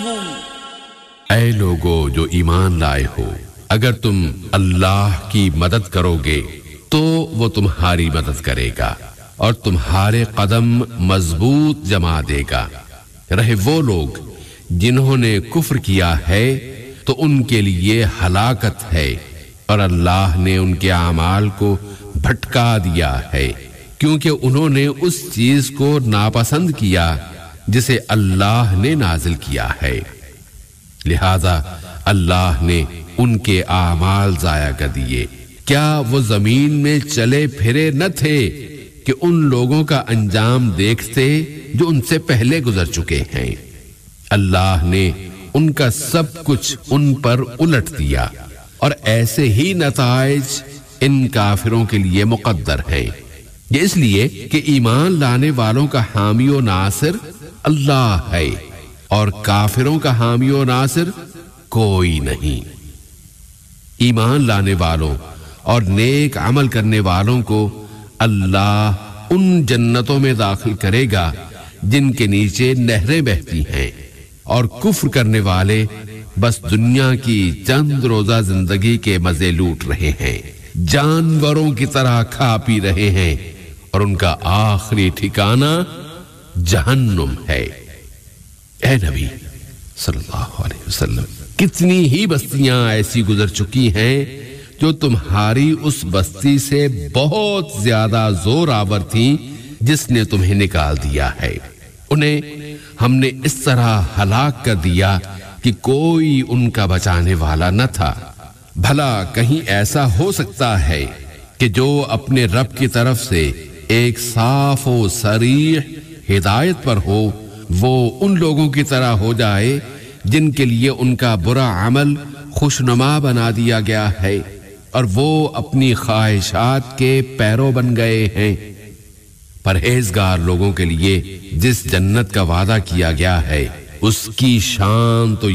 اے لوگو جو ایمان لائے ہو، اگر تم اللہ کی مدد کرو گے تو وہ تمہاری مدد کرے گا اور تمہارے قدم مضبوط جما دے گا۔ رہے وہ لوگ جنہوں نے کفر کیا ہے تو ان کے لیے ہلاکت ہے، اور اللہ نے ان کے اعمال کو بھٹکا دیا ہے، کیونکہ انہوں نے اس چیز کو ناپسند کیا جسے اللہ نے نازل کیا ہے، لہذا اللہ نے ان کے اعمال ضائع کر دیے۔ کیا وہ زمین میں چلے پھرے نہ تھے کہ ان لوگوں کا انجام دیکھتے جو ان سے پہلے گزر چکے ہیں؟ اللہ نے ان کا سب کچھ ان پر الٹ دیا، اور ایسے ہی نتائج ان کافروں کے لیے مقدر ہیں۔ یہ اس لیے کہ ایمان لانے والوں کا حامی و ناصر اللہ ہے، اور کافروں کا حامی و ناصر کوئی نہیں۔ ایمان لانے والوں اور نیک عمل کرنے والوں کو اللہ ان جنتوں میں داخل کرے گا جن کے نیچے نہریں بہتی ہیں، اور کفر کرنے والے بس دنیا کی چند روزہ زندگی کے مزے لوٹ رہے ہیں، جانوروں کی طرح کھا پی رہے ہیں، اور ان کا آخری ٹھکانہ جہنم ہے۔ اے نبی صلی اللہ علیہ وسلم، کتنی ہی بستیاں ایسی گزر چکی ہیں جو تمہاری اس بستی سے بہت زیادہ زور آور تھیں جس نے تمہیں نکال دیا ہے۔ انہیں ہم نے اس طرح ہلاک کر دیا کہ کوئی ان کا بچانے والا نہ تھا۔ بھلا کہیں ایسا ہو سکتا ہے کہ جو اپنے رب کی طرف سے ایک صاف و صریح ہدایت پر ہو وہ ان لوگوں کی طرح ہو جائے جن کے لیے ان کا برا عمل خوشنما بنا دیا گیا ہے اور وہ اپنی خواہشات کے پیرو بن گئے ہیں؟ پرہیزگار لوگوں کے لیے جس جنت کا وعدہ کیا گیا ہے اس کی شان تو